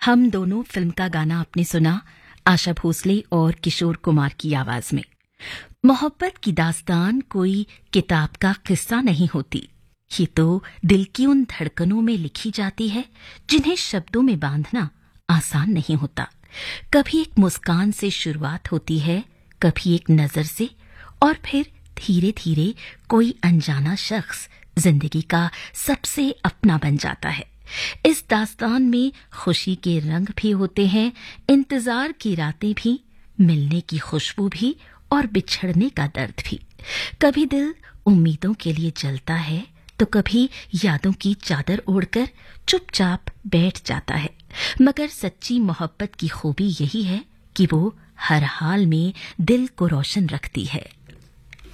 हम दोनों फिल्म का गाना आपने सुना आशा भोसले और किशोर कुमार की आवाज में। मोहब्बत की दास्तान कोई किताब का किस्सा नहीं होती, ये तो दिल की उन धड़कनों में लिखी जाती है जिन्हें शब्दों में बांधना आसान नहीं होता। कभी एक मुस्कान से शुरुआत होती है, कभी एक नजर से, और फिर धीरे धीरे कोई अनजाना शख्स जिंदगी का सबसे अपना बन जाता है। इस दास्तान में खुशी के रंग भी होते हैं, इंतजार की रातें भी, मिलने की खुशबू भी और बिछड़ने का दर्द भी। कभी दिल उम्मीदों के लिए जलता है तो कभी यादों की चादर ओढ़कर चुपचाप बैठ जाता है। मगर सच्ची मोहब्बत की खूबी यही है कि वो हर हाल में दिल को रोशन रखती है।